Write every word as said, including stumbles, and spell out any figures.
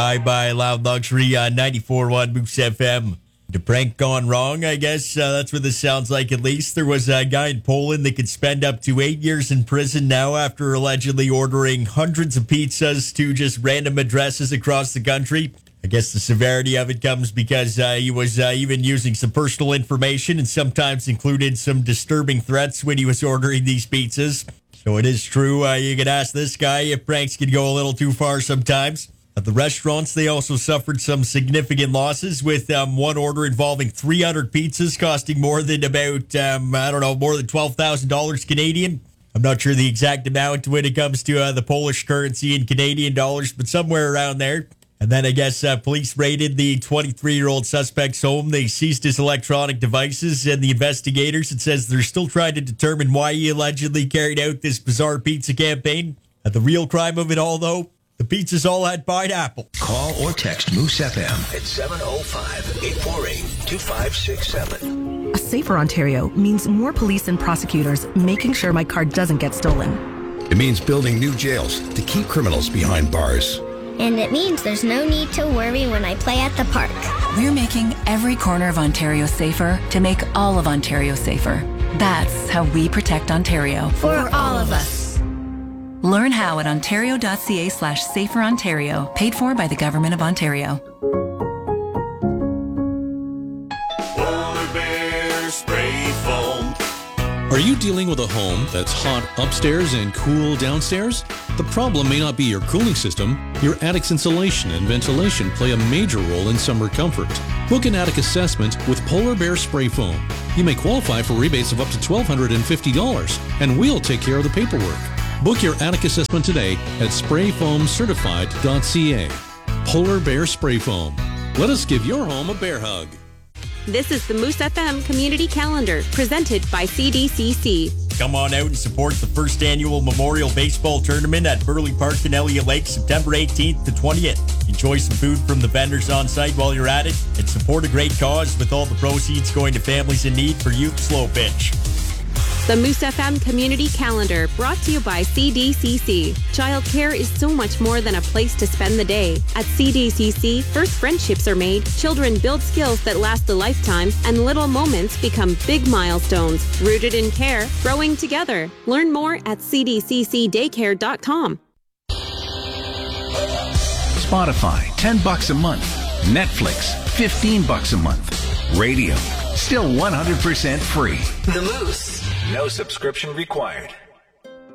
Hi by Loud Luxury on ninety-four point one Moose F M. The prank gone wrong, I guess. Uh, that's what this sounds like, at least. There was a guy in Poland that could spend up to eight years in prison now after allegedly ordering hundreds of pizzas to just random addresses across the country. I guess the severity of it comes because uh, he was uh, even using some personal information and sometimes included some disturbing threats when he was ordering these pizzas. So it is true. Uh, you could ask this guy if pranks could go a little too far sometimes. At the restaurants, they also suffered some significant losses with um, one order involving three hundred pizzas costing more than about, um, I don't know, more than twelve thousand dollars Canadian. I'm not sure the exact amount when it comes to uh, the Polish currency in Canadian dollars, but somewhere around there. And then I guess uh, police raided the twenty-three-year-old suspect's home. They seized his electronic devices, and the investigators, it says they're still trying to determine why he allegedly carried out this bizarre pizza campaign. At the real crime of it all, though, the pizzas all had pineapple. Call or text Moose F M at seven oh five, eight four eight, two five six seven. A safer Ontario means more police and prosecutors making sure my car doesn't get stolen. It means building new jails to keep criminals behind bars. And it means there's no need to worry when I play at the park. We're making every corner of Ontario safer to make all of Ontario safer. That's how we protect Ontario. For all of us. Learn how at ontario.ca slash safer Ontario, paid for by the Government of Ontario. Polar Bear Spray Foam. Are you dealing with a home that's hot upstairs and cool downstairs? The problem may not be your cooling system. Your attic's insulation and ventilation play a major role in summer comfort. Book an attic assessment with Polar Bear Spray Foam. You may qualify for rebates of up to one thousand two hundred fifty dollars, and we'll take care of the paperwork. Book your attic assessment today at spray foam certified dot c a. Polar Bear Spray Foam. Let us give your home a bear hug. This is the Moose F M Community Calendar, presented by C D C C. Come on out and support the first annual Memorial Baseball Tournament at Burley Park in Elliott Lake, September eighteenth to twentieth. Enjoy some food from the vendors on site while you're at it, and support a great cause with all the proceeds going to families in need for Youth Slow Pitch. The Moose F M Community Calendar, brought to you by C D C C. Childcare is so much more than a place to spend the day. At C D C C, first friendships are made, children build skills that last a lifetime, and little moments become big milestones, rooted in care, growing together. Learn more at c d c c daycare dot com. Spotify, ten bucks a month. Netflix, fifteen bucks a month. Radio, still one hundred percent free. The Moose. No subscription required.